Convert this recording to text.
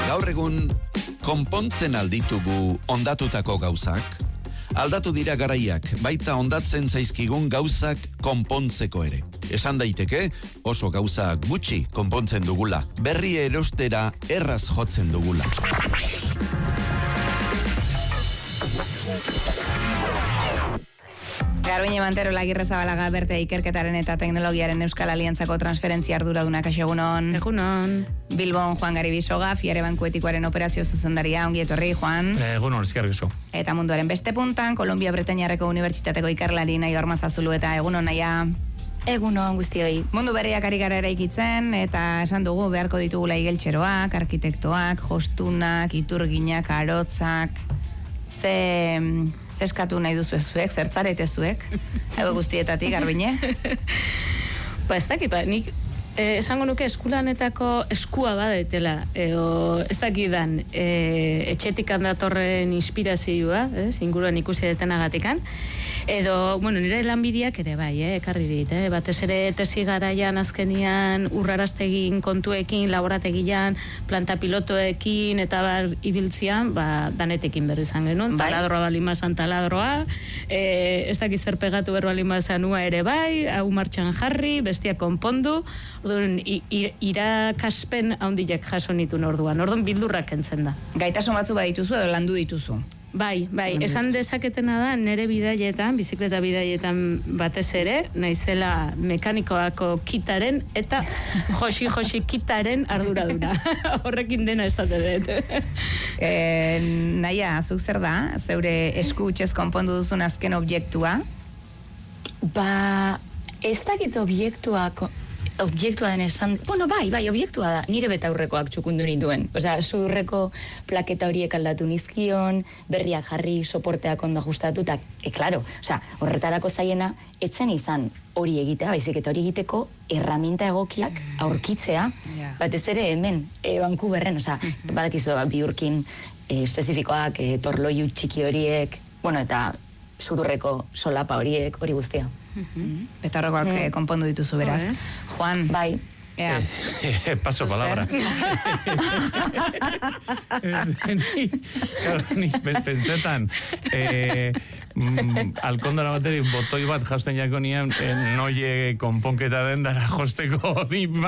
Gaur egun, konpontzen alditugu ondatutako gauzak. Aldatu dira garaiak, baita ondatzen zaizkigun gauzak konpontzeko ere. Esan daiteke, oso gauza gutxi konpontzen dugula. Berri erostera erraz jotzen dugula. Garbiñe Mantero, Lagirrezabalaga, Bertea Ikerketaren eta Teknologiaren Euskal Aliantzako transferentzia arduradunak egunon. Egunon. Bilbon Juan Garibisoga, Fiare Banku Etikoaren operazio zuzendaria, ongi etorri, Juan. Egunon, eskerrik asko. Eta munduaren beste puntan, Kolombia Bretainiarreko Unibertsitateko ikerlari Naidor Mazazulu eta egunon naia. Egunon guztioi. Mundu berriak ari gara eraikitzen, eta esan dugu beharko ditugula igeltxeroak, arkitektoak, jostunak, iturginak, arotzak. Ze eskatu nahi duzu zuek, zertzarete zuek, ego guztietatik, Garbiñe? Ez dakit, nik esango nuke eskulanetako eskua badaetela, edo ez dakidan etxetik handatorren inspirazioa, inguruan ikusi detenagatikan, edo, nire lanbideak ere bai, ekarri dit, batez ere tesi garaian azkenian urraraztegin kontuekin, laborategian, planta pilotoekin, eta bar ibiltzian, danetekin berri izan genuen, taladroa balimazan taladroa, ez dakiz zer pegatu berbalimazanua ere bai, hau martxan jarri, bestia konpondu, orduan irakaspen handiak jaso nituen orduan bildurrak entzen da. Gaitasun batzu badituzu edo landu dituzu? Bai, esan dezaketena da, nire bidaietan, bizikleta bidaietan batez ere, naizela mekanikoako kitaren eta josi kitaren arduraduna. Horrekin dena esate dut. Naia, zuk zer da, zeure esku utxez konpondu duzun azken objektua? Ez dakit objektua den esan... Bai, objektua da. Nire betaurrekoak txukundu nituen. Sudurreko plaketa horiek aldatu nizkion, berriak jarri, soporteak ondo ajustatu, eta, klaro, horretarako zaiena, etzen izan hori egitea, baizik eta hori egiteko erraminta egokiak aurkitzea, batez ere hemen, Vancouverren, badakizu bihurkin espezifikoak, torloiu txiki horiek, eta sudurreko solapa horiek, hori guztia. Betaurrekoak konpondu dituzu beraz. Juan. Bai. Paso palabra. Nik pentsetan alkondora baterik botoi bat jausten jako nian noie konponketa den dara josteko